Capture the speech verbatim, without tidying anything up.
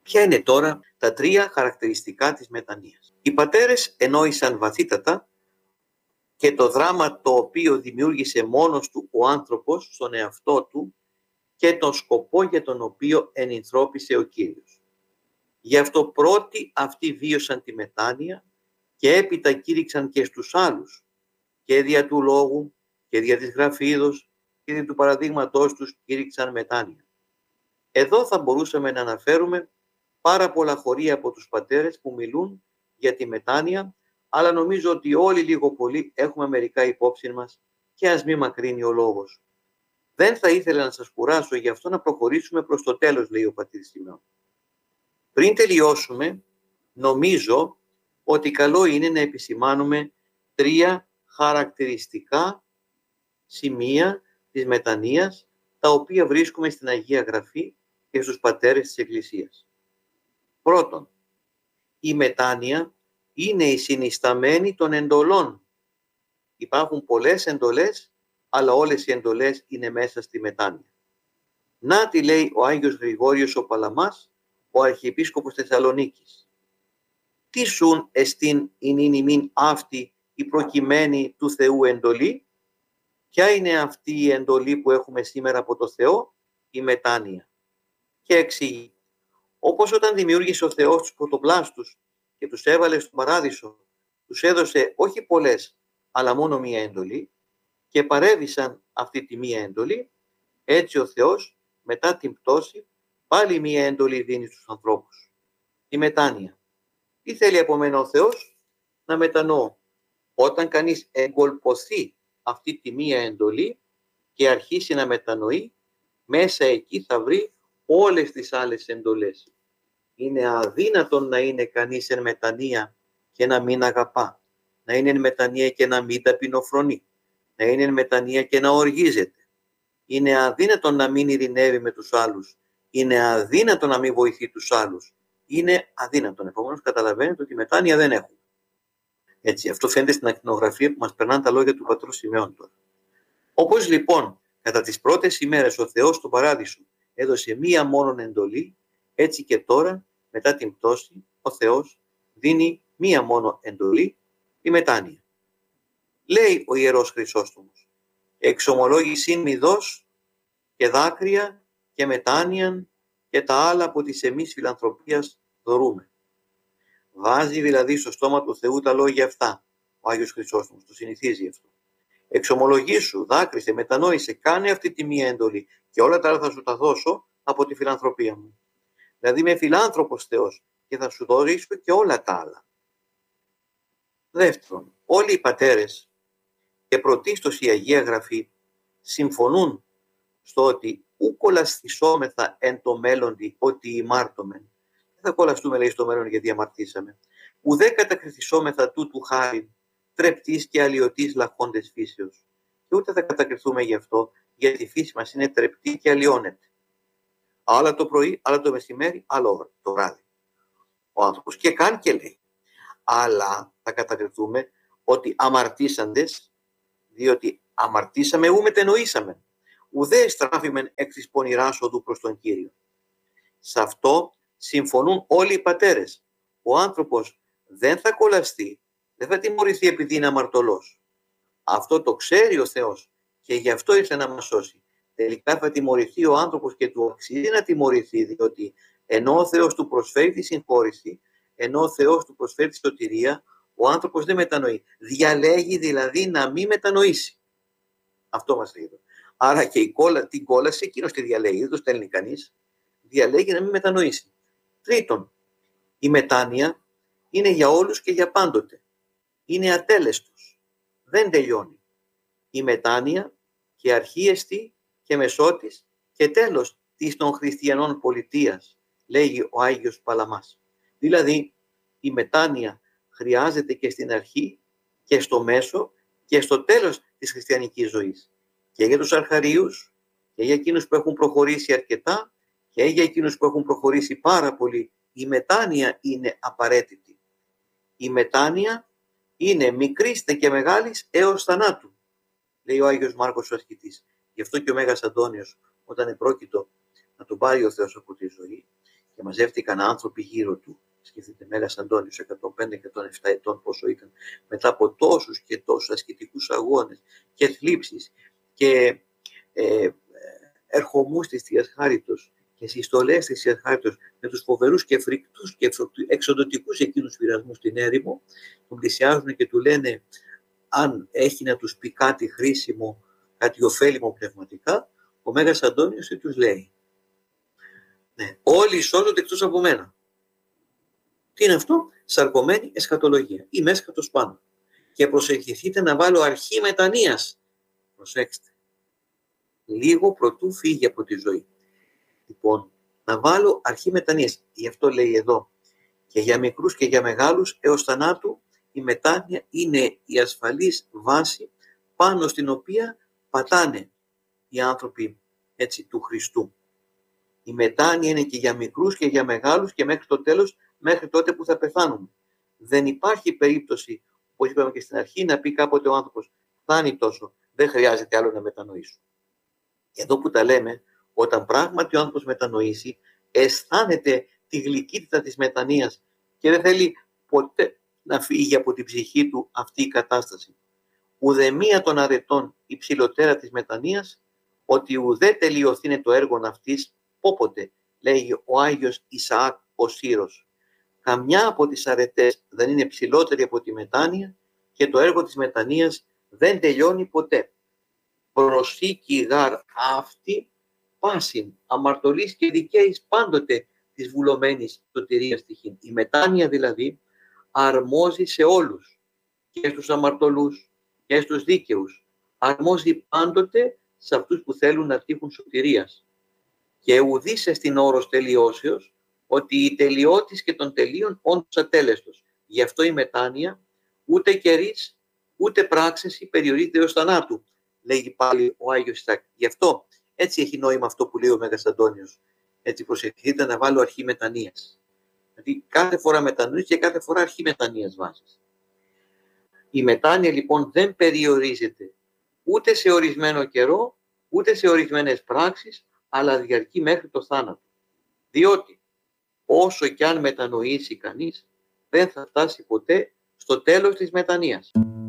Ποια είναι τώρα τα τρία χαρακτηριστικά της μετανοίας? Οι πατέρες ενόησαν βαθύτατα και το δράμα το οποίο δημιούργησε μόνος του ο άνθρωπος στον εαυτό του και τον σκοπό για τον οποίο ενυνθρώπισε ο Κύριος. Γι' αυτό πρώτοι αυτοί βίωσαν τη μετάνοια και έπειτα κήρυξαν και στους άλλους και δια του λόγου και δια της γραφίδος και δια του παραδείγματός τους κήρυξαν μετάνοια. Εδώ θα μπορούσαμε να αναφέρουμε πάρα πολλά χωρία από τους πατέρες που μιλούν για τη μετάνοια, αλλά νομίζω ότι όλοι λίγο πολύ έχουμε μερικά υπόψη μας και ας μη μακρύνει ο λόγος. Δεν θα ήθελα να σας κουράσω, γι' αυτό να προχωρήσουμε προς το τέλος, λέει ο πατήρ Σημεών. Πριν τελειώσουμε, νομίζω ότι καλό είναι να επισημάνουμε τρία χαρακτηριστικά σημεία της μετανοίας, τα οποία βρίσκουμε στην Αγία Γραφή και στους πατέρες της Εκκλησίας. Πρώτον, η μετάνοια είναι η συνισταμένη των εντολών. Υπάρχουν πολλές εντολές, αλλά όλες οι εντολές είναι μέσα στη μετάνοια. Να τι λέει ο Άγιος Γρηγόριος ο Παλαμάς, ο Αρχιεπίσκοπος Θεσσαλονίκης. Τι σουν εστίν ειν ημίν αυτή η προκειμένη του Θεού εντολή? Ποια είναι αυτή η εντολή που έχουμε σήμερα από το Θεό? Η μετάνοια. Και εξηγεί. Όπως όταν δημιούργησε ο Θεός τους πρωτοπλάστους και τους έβαλε στον παράδεισο, τους έδωσε όχι πολλές, αλλά μόνο μία εντολή και παρέβησαν αυτή τη μία εντολή, έτσι ο Θεός μετά την πτώση πάλι μία εντολή δίνει στους ανθρώπους. Η μετάνοια. Τι θέλει από μένα ο Θεός? Να μετανοώ. Όταν κανείς εγκολποθεί αυτή τη μία εντολή και αρχίσει να μετανοεί, μέσα εκεί θα βρει όλες τις άλλες εντολές. Είναι αδύνατον να είναι κανείς εν μετανία και να μην αγαπά, να είναι εν μετανία και να μην ταπεινοφρονεί, να είναι εν μετανία και να οργίζεται. Είναι αδύνατον να μην ειρηνεύει με τους άλλους, είναι αδύνατον να μην βοηθεί τους άλλους. Είναι αδύνατον. Επομένως καταλαβαίνετε ότι μετάνοια δεν έχουμε. Έτσι, αυτό φαίνεται στην ακτινογραφία που μας περνάνε τα λόγια του πατρού Σημεών τώρα. Όπως λοιπόν κατά τις πρώτες ημέρες ο Θεός στον Παράδεισο έδωσε μία μόνον εντολή, έτσι και τώρα μετά την πτώση ο Θεός δίνει μία μόνο εντολή, η μετάνοια. Λέει ο Ιερός Χρυσόστομος, εξομολόγησιν μηδός και δάκρυα και μετάνοιαν και τα άλλα από της εμείς φιλανθρωπίας δωρούμε. Βάζει δηλαδή στο στόμα του Θεού τα λόγια αυτά ο Άγιος Χρυσόστομος, το συνηθίζει αυτό. Εξομολογήσου, δάκρυσε, μετανόησε, κάνε αυτή τη μία εντολή και όλα τα άλλα θα σου τα δώσω από τη φιλανθρωπία μου. Δηλαδή είμαι φιλάνθρωπος Θεός και θα σου δωρήσω και όλα τα άλλα. Δεύτερον, όλοι οι πατέρες και πρωτίστως η Αγία Γραφή συμφωνούν στο ότι ου κολαστισόμεθα εν το μέλλοντι ότι ημάρτωμεν. Δεν θα κολαστούμε, λέει, στο μέλλον γιατί αμαρτήσαμε. Ουδέ κατακριθισόμεθα τούτου χάριν τρεπτής και αλλοιωτής λαχόντες φύσεως. Και ούτε θα κατακριθούμε γι' αυτό, γιατί η φύση μας είναι τρεπτή και αλλοιώνεται. Άλλα το πρωί, άλλα το μεσημέρι, άλλο το βράδυ. Ο άνθρωπος και καν και λέει. Αλλά θα κατακριθούμε ότι αμαρτήσαντες, διότι αμαρτήσαμε ου μετενοήσαμε. Ουδέ στράφημεν εξ της πονηράς οδού προς τον Κύριο. Σε αυτό συμφωνούν όλοι οι πατέρες. Ο άνθρωπος δεν θα κολλαστεί, δεν θα τιμωρηθεί επειδή είναι αμαρτωλός. Αυτό το ξέρει ο Θεός και γι' αυτό ήρθε να μας σώσει. Τελικά θα τιμωρηθεί ο άνθρωπος και του αξίζει να τιμωρηθεί, διότι ενώ ο Θεός του προσφέρει τη συγχώρηση, ενώ ο Θεός του προσφέρει τη σωτηρία, ο άνθρωπος δεν μετανοεί. Διαλέγει δηλαδή να μην μετανοήσει. Αυτό μας λέει εδώ. Άρα και η κόλα, την κόλαση εκείνος τη διαλέγει, δεν το στέλνει κανείς. Διαλέγει να μην μετανοήσει. Τρίτον, η μετάνοια είναι για όλους και για πάντοτε. Είναι ατέλεστος. Δεν τελειώνει. Η μετάνοια και αρχή εστί και μεσότης και τέλος της των χριστιανών πολιτείας, λέγει ο Άγιος Παλαμάς. Δηλαδή η μετάνοια χρειάζεται και στην αρχή και στο μέσο και στο τέλος της χριστιανικής ζωής. Και για τους αρχαρίους και για εκείνους που έχουν προχωρήσει αρκετά και για εκείνους που έχουν προχωρήσει πάρα πολύ, η μετάνοια είναι απαραίτητη. Η μετάνοια είναι μικρής και μεγάλης έως θανάτου, λέει ο Άγιος Μάρκος ο ασκητής. Γι' αυτό και ο Μέγας Αντώνιος, όταν επρόκειτο να τον πάρει ο Θεός από τη ζωή και μαζεύτηκαν άνθρωποι γύρω του. Σκεφτείτε, Μέγας Αντώνιος, εκατόν πέντε εκατόν επτά ετών πόσο ήταν, μετά από τόσους και τόσους ασκητικούς αγώνες και θλίψεις και ε, ερχομούς της Θείας Χάριτος και συστολές της Θείας Χάριτος με τους φοβερούς και φρικτούς και εξοδοτικούς εκείνους πειρασμούς στην έρημο, τον πλησιάζουν και του λένε αν έχει να τους πει κάτι χρήσιμο, κάτι ωφέλιμο πνευματικά. Ο Μέγας Αντώνιος τι τους λέει? Ναι, όλοι σώζονται εκτός από μένα. Τι είναι αυτό? Σαρκωμένη εσχατολογία. Είμαι έσχατος πάνω. Και προσευχηθείτε να βάλω αρχή μετανοίας. Προσέξτε. Λίγο προτού φύγει από τη ζωή. Λοιπόν, να βάλω αρχή μετανοίας. Γι' αυτό λέει εδώ. Και για μικρούς και για μεγάλους έως θανάτου η μετάνοια είναι η ασφαλής βάση πάνω στην οποία πατάνε οι άνθρωποι έτσι, του Χριστού. Η μετάνοια είναι και για μικρούς και για μεγάλους και μέχρι το τέλος, μέχρι τότε που θα πεθάνουμε. Δεν υπάρχει περίπτωση, όπως είπαμε και στην αρχή, να πει κάποτε ο άνθρωπος φτάνει τόσο, δεν χρειάζεται άλλο να μετανοήσω. Εδώ που τα λέμε, όταν πράγματι ο άνθρωπος μετανοήσει, αισθάνεται τη γλυκύτητα της μετανοίας και δεν θέλει ποτέ να φύγει από την ψυχή του αυτή η κατάσταση. Ουδεμία των αρετών υψηλωτέρα της μετανοίας, ότι ουδέ τελειωθήνε το έργο αυτής, όποτε, λέγει ο Άγιος Ισαάκ ο Σύρος. Καμιά από τις αρετές δεν είναι ψηλότερη από τη μετάνοια και το έργο της μετανοίας δεν τελειώνει ποτέ. Προσήκη γάρ αυτή πάσιν, αμαρτωλής και δικαίης πάντοτε της βουλωμένης σωτηρίας τυχήν. Η μετάνοια δηλαδή αρμόζει σε όλους, και στους αμαρτωλούς και στους δίκαιους. Αρμόζει πάντοτε σε αυτούς που θέλουν να τύχουν σωτηρίας. Και ουδήσε στην όρος τελειώσεως, ότι η τελειώτης και των τελείων όντως ατέλεστος. Γι' αυτό η μετάνοια ούτε καιρής, ούτε πράξεση περιορίζεται έως θανάτου, λέγει πάλι ο Άγιος Ισαάκ. Γι' αυτό έτσι έχει νόημα αυτό που λέει ο Μέγας Αντώνιος. Έτσι προσευχηθείτε να βάλω αρχή μετανοίας. Δηλαδή κάθε φορά μετανοείς και κάθε φορά αρχή μετανοίας βάζεις. Η μετάνοια λοιπόν δεν περιορίζεται ούτε σε ορισμένο καιρό, ούτε σε ορισμένες πράξεις, αλλά διαρκεί μέχρι το θάνατο. Διότι όσο κι αν μετανοήσει κανείς, δεν θα φτάσει ποτέ στο τέλος της μετανοίας.